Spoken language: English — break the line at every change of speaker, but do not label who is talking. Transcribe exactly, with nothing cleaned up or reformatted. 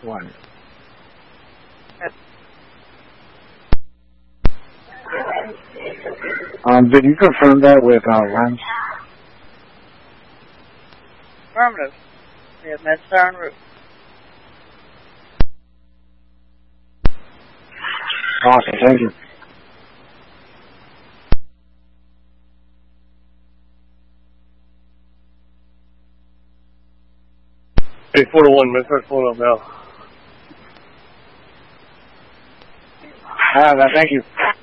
one. Um, did you confirm that with uh, Lance?
Affirmative. We have MedStar en route.
Awesome, thank you.
Hey, four to one, MedStar's pulling up now.
Ah, thank you.